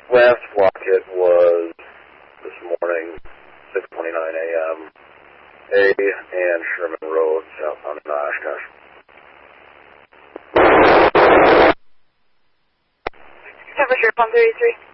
Last flock hit was this morning, 6:29 a.m. A and Sherman Road, southbound in Oshkosh. Cover Sheriff 133.